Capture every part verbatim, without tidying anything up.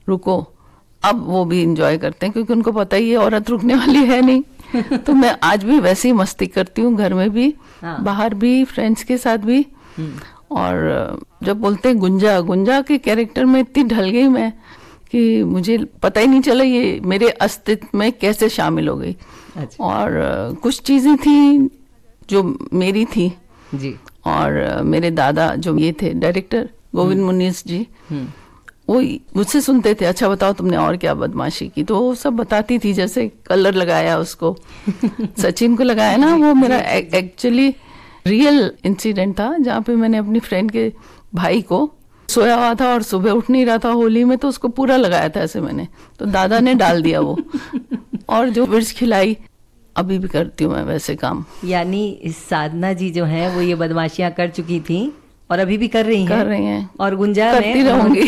रुको, अब वो भी इंजॉय करते हैं क्योंकि उनको पता ही है औरत रुकने वाली है नहीं। तो मैं आज भी वैसे ही मस्ती करती हूँ, घर में भी, हाँ। बाहर भी, फ्रेंड्स के साथ भी। और जब बोलते हैं गुंजा, गुंजा के कैरेक्टर में इतनी ढल गई मैं कि मुझे पता ही नहीं चला ये मेरे अस्तित्व में कैसे शामिल हो गई। अच्छा। और कुछ चीज़ें थी जो मेरी थी जी। और मेरे दादा जो ये थे डायरेक्टर गोविंद मुनीस जी, वो मुझसे सुनते थे, अच्छा बताओ तुमने और क्या बदमाशी की, तो वो सब बताती थी। जैसे कलर लगाया उसको सचिन को लगाया ना, वो मेरा एक्चुअली रियल इंसिडेंट था जहाँ पे मैंने अपनी फ्रेंड के भाई को, सोया हुआ था और सुबह उठ नहीं रहा था होली में, तो उसको पूरा लगाया था ऐसे मैंने, तो दादा ने डाल दिया वो। और जो विर्स खिलाई, अभी भी करती हूँ मैं वैसे काम। यानी साधना जी जो है वो ये बदमाशियां कर चुकी थी और अभी भी कर रही हैं कर रही हैं और गुंजा करती रहूंगी।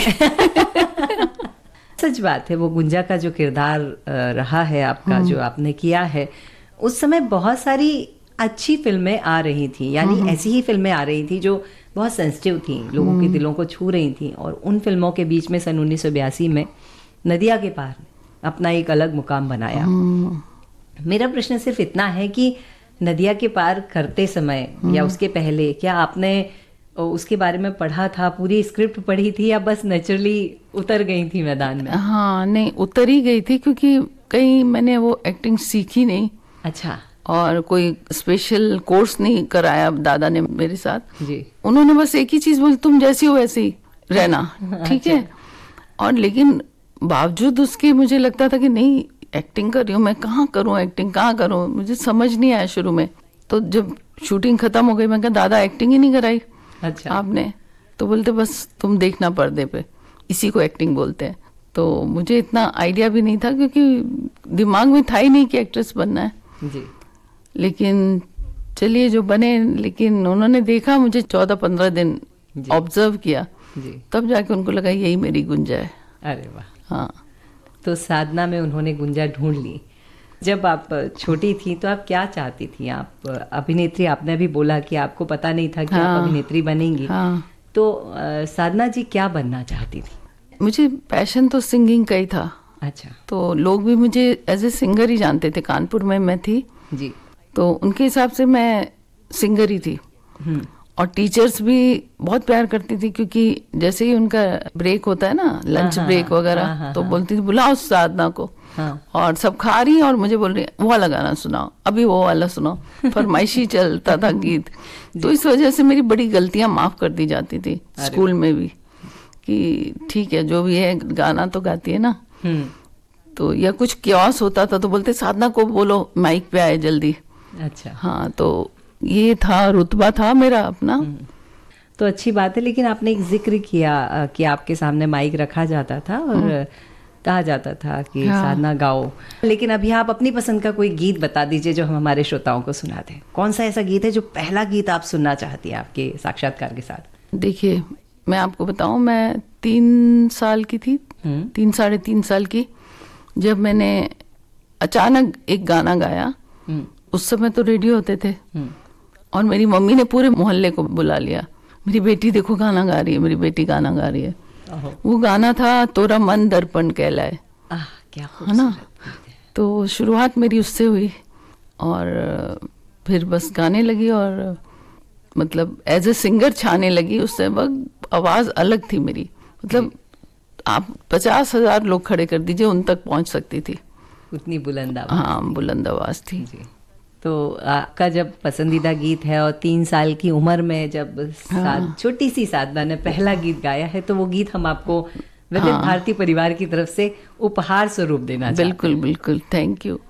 सच बात है, वो गुंजा का जो किरदार रहा है आपका, जो आपने किया है, उस समय बहुत सारी अच्छी फिल्में आ रही थी, यानी ऐसी ही फिल्में आ रही थी जो बहुत सेंसिटिव थी, लोगों के दिलों को छू रही थी। और उन फिल्मों के बीच में सन उन्नीस सौ बयासी में नदिया के पार अपना एक अलग मुकाम बनाया। मेरा प्रश्न सिर्फ इतना है कि नदिया के पार करते समय या उसके पहले क्या आपने उसके बारे में पढ़ा था, पूरी स्क्रिप्ट पढ़ी थी, या बस नेचुरली उतर गई थी मैदान में? हाँ नहीं, उतर ही गई थी क्योंकि कहीं मैंने वो एक्टिंग सीखी नहीं। अच्छा। और कोई स्पेशल कोर्स नहीं कराया दादा ने मेरे साथ जी। उन्होंने बस एक ही चीज बोली, तुम जैसी हो वैसे ही रहना, ठीक है। और लेकिन बावजूद उसके मुझे लगता था कि नहीं, एक्टिंग कर रही हूँ मैं, कहाँ करूँ एक्टिंग, कहाँ करूँ, मुझे समझ नहीं आया शुरू में। तो जब शूटिंग खत्म हो गई, मैं कहा दादा एक्टिंग ही नहीं कराई। अच्छा। आपने तो बोलते बस तुम देखना पर्दे पे, इसी को एक्टिंग बोलते हैं। तो मुझे इतना आइडिया भी नहीं था क्योंकि दिमाग में था ही नहीं कि एक्ट्रेस बनना है जी। लेकिन चलिए जो बने, लेकिन उन्होंने देखा मुझे चौदह पंद्रह दिन ऑब्जर्व किया जी। तब जाके उनको लगा यही मेरी गुंजा है। अरे वाह। हाँ, तो साधना में उन्होंने गुंजा ढूंढ ली। जब आप छोटी थी तो आप क्या चाहती थी? आप अभिनेत्री, आपने अभी बोला कि आपको पता नहीं था कि हाँ, आप अभिनेत्री बनेंगी। हाँ। तो आ, साधना जी क्या बनना चाहती थी? मुझे पैशन तो सिंगिंग का ही था। अच्छा। तो लोग भी मुझे एज ए सिंगर ही जानते थे, कानपुर में मैं थी जी। तो उनके हिसाब से मैं सिंगर ही थी। और टीचर्स भी बहुत प्यार करती थी क्योंकि जैसे ही उनका ब्रेक होता है ना, लंच ब्रेक वगैरह, तो बोलती थी बुलाओ साधना को। हाँ। और सब खा रही और मुझे बोल रही वो वाला गाना सुनाओ, अभी वो वाला सुनाओ, फरमाइशी चलता था गीत। तो इस वजह से मेरी बड़ी गलतियां माफ कर दी जाती थी स्कूल में भी कि ठीक है जो भी है गाना तो गाती है ना। तो या कुछ क्योस होता था तो बोलते साधना को बोलो माइक पे आए जल्दी। अच्छा। हाँ, तो ये था, रुतबा था मेरा अपना। तो अच्छी बात है। लेकिन आपने एक जिक्र किया कि आपके सामने माइक रखा जाता था और कहा जाता था कि हाँ। साधना गाओ, लेकिन अभी आप अपनी पसंद का कोई गीत बता दीजिए जो हम हमारे श्रोताओं को सुना दें। कौन सा ऐसा गीत है जो पहला गीत आप सुनना चाहती है आपके साक्षात्कार के साथ? देखिए मैं आपको बताऊं, मैं तीन साल की थी, तीन साढ़े तीन साल की, जब मैंने अचानक एक गाना गाया। उस समय तो रेडियो होते थे और मेरी मम्मी ने पूरे मोहल्ले को बुला लिया, मेरी बेटी देखो गाना गा रही है, मेरी बेटी गाना गा रही है। वो गाना था तोरा मन दर्पण कहलाए। क्या है ना। तो शुरुआत मेरी उससे हुई और फिर बस गाने लगी और मतलब एज ए सिंगर छाने लगी। उससे वक्त आवाज़ अलग थी मेरी, मतलब आप पचास हजार लोग खड़े कर दीजिए उन तक पहुंच सकती थी, उतनी बुलंद आवाज़। हाँ, बुलंद आवाज़ थी जी। तो आपका जब पसंदीदा गीत है और तीन साल की उम्र में जब हाँ। छोटी सी साधना ने पहला गीत गाया है, तो वो गीत हम आपको विविध हाँ। भारती परिवार की तरफ से उपहार स्वरूप देना चाहते हैं। बिल्कुल बिल्कुल, थैंक यू।